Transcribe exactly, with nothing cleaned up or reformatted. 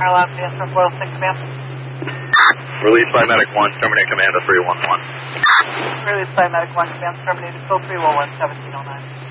Airline, answer flow six command. Release by Medic one, terminate command of three one one. Release by Medic one, command terminated, code three one one, seventeen oh nine.